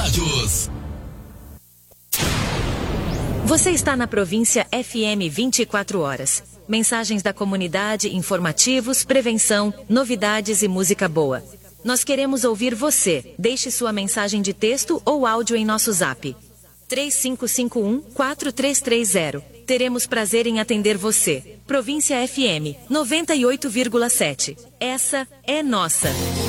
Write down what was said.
rádios. Você está na Província FM 24 horas. Mensagens da comunidade, informativos, prevenção, novidades e música boa. Nós queremos ouvir você. Deixe sua mensagem de texto ou áudio em nosso zap. 3551-4330. Teremos prazer em atender você. Província FM 98,7. Essa é nossa.